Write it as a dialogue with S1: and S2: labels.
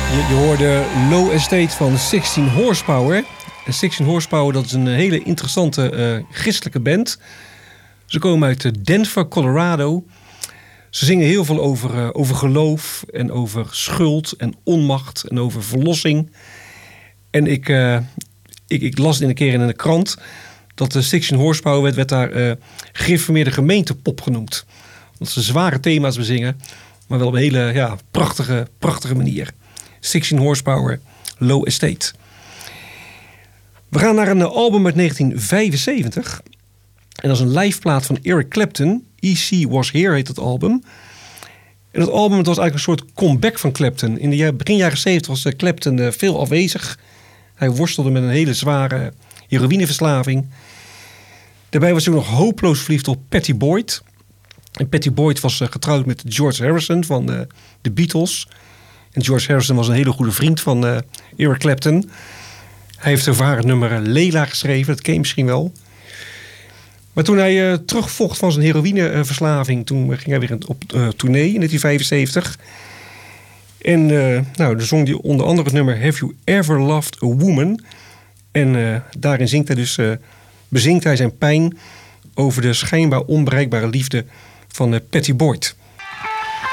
S1: Je hoorde Low Estate van 16 Horsepower. En 16 Horsepower, dat is een hele interessante christelijke band. Ze komen uit Denver, Colorado. Ze zingen heel veel over geloof en over schuld en onmacht en over verlossing. En ik las een keer in een krant dat de 16 Horsepower werd daar gereformeerde gemeentepop genoemd. Omdat ze zware thema's bezingen, maar wel op een hele prachtige manier. 16 Horsepower, Low Estate. We gaan naar een album uit 1975. En dat is een liveplaat van Eric Clapton. E.C. Was Here heet het album. En dat album was eigenlijk een soort comeback van Clapton. In de begin jaren 70 was Clapton veel afwezig. Hij worstelde met een hele zware heroïneverslaving. Daarbij was hij nog hopeloos verliefd op Pattie Boyd. En Pattie Boyd was getrouwd met George Harrison van de Beatles. En George Harrison was een hele goede vriend van Eric Clapton. Hij heeft over haar het nummer Leila geschreven. Dat ken je misschien wel. Maar toen hij terugvocht van zijn heroïneverslaving, toen ging hij weer op tournee in 1975. En dan zong hij onder andere het nummer Have You Ever Loved a Woman? En daarin bezingt hij zijn pijn over de schijnbaar onbereikbare liefde van Pattie Boyd.